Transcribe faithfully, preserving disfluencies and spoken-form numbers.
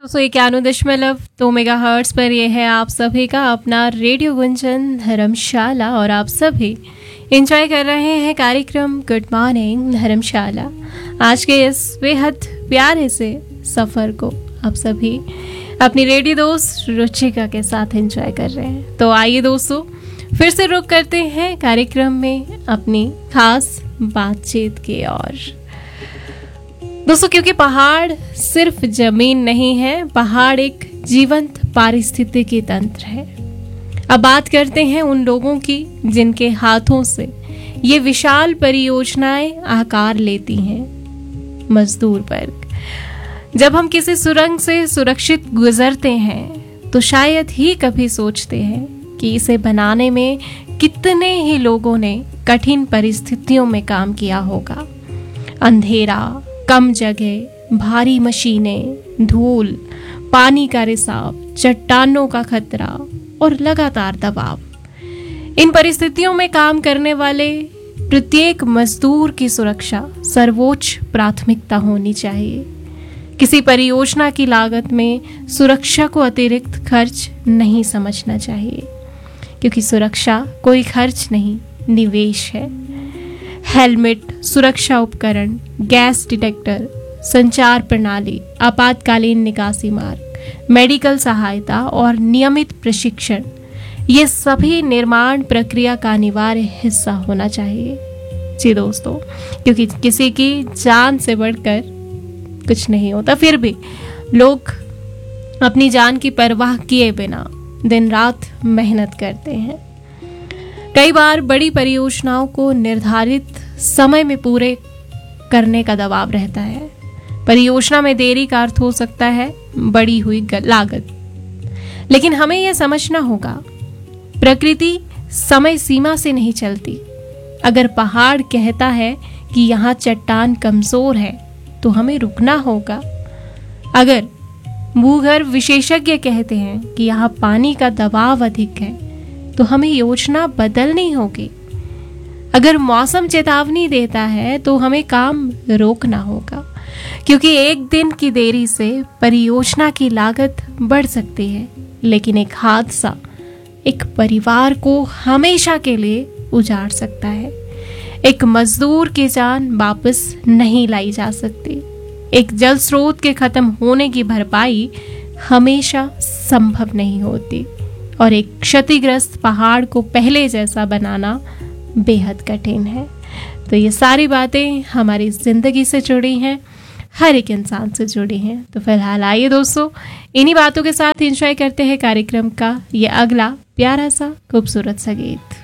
सो इक्यानवे दशमलव दो मेगा हर्ट्स पर ये है आप सभी का अपना रेडियो गुंजन धर्मशाला और आप सभी एंजॉय कर रहे हैं कार्यक्रम गुड मॉर्निंग धर्मशाला। आज के इस बेहद प्यारे से सफ़र को आप सभी अपनी रेडियो दोस्त रुचिका के साथ एंजॉय कर रहे हैं। तो आइए दोस्तों फिर से रुक करते हैं कार्यक्रम में अपनी खास बातचीत की ओर। दोस्तों क्योंकि पहाड़ सिर्फ जमीन नहीं है, पहाड़ एक जीवंत पारिस्थितिकी तंत्र है। अब बात करते हैं उन लोगों की जिनके हाथों से ये विशाल परियोजनाएं आकार लेती हैं। मजदूर वर्ग। जब हम किसी सुरंग से सुरक्षित गुजरते हैं तो शायद ही कभी सोचते हैं कि इसे बनाने में कितने ही लोगों ने कठिन परिस्थितियों में काम किया होगा। अंधेरा, कम जगह, भारी मशीनें, धूल, पानी का रिसाव, चट्टानों का खतरा और लगातार दबाव। इन परिस्थितियों में काम करने वाले प्रत्येक मजदूर की सुरक्षा सर्वोच्च प्राथमिकता होनी चाहिए। किसी परियोजना की लागत में सुरक्षा को अतिरिक्त खर्च नहीं समझना चाहिए, क्योंकि सुरक्षा कोई खर्च नहीं, निवेश है। हेलमेट, सुरक्षा उपकरण, गैस डिटेक्टर, संचार प्रणाली, आपातकालीन निकासी मार्ग, मेडिकल सहायता और नियमित प्रशिक्षण, ये सभी निर्माण प्रक्रिया का अनिवार्य हिस्सा होना चाहिए। जी दोस्तों, क्योंकि किसी की जान से बढ़कर कुछ नहीं होता, फिर भी लोग अपनी जान की परवाह किए बिना दिन रात मेहनत करते हैं। कई बार बड़ी परियोजनाओं को निर्धारित समय में पूरे करने का दबाव रहता है। परियोजना में देरी का अर्थ हो सकता है बढ़ी हुई लागत। लेकिन हमें यह समझना होगा, प्रकृति समय सीमा से नहीं चलती। अगर पहाड़ कहता है कि यहाँ चट्टान कमजोर है तो हमें रुकना होगा। अगर भूगर्भ विशेषज्ञ कहते हैं कि यहाँ पानी का दबाव अधिक है तो हमें योजना बदलनी होगी। अगर मौसम चेतावनी देता है तो हमें काम रोकना होगा, क्योंकि एक दिन की देरी से परियोजना की लागत बढ़ सकती है, लेकिन एक हादसा एक परिवार को हमेशा के लिए उजाड़ सकता है। एक मजदूर की जान वापस नहीं लाई जा सकती। एक जल स्रोत के खत्म होने की भरपाई हमेशा संभव नहीं होती, और एक क्षतिग्रस्त पहाड़ को पहले जैसा बनाना बेहद कठिन है। तो ये सारी बातें हमारी जिंदगी से जुड़ी हैं, हर एक इंसान से जुड़ी हैं। तो फिलहाल आइए दोस्तों इन्हीं बातों के साथ एंजॉय करते हैं कार्यक्रम का ये अगला प्यारा सा खूबसूरत सा गीत।